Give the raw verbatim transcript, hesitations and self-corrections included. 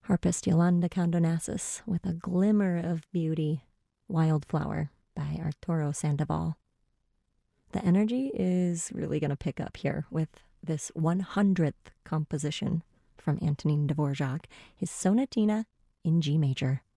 Harpist Yolanda Condonassus with A Glimmer of Beauty, Wildflower by Arturo Sandoval. The energy is really going to pick up here with this one hundredth composition from Antonin Dvorak, his Sonatina in G major.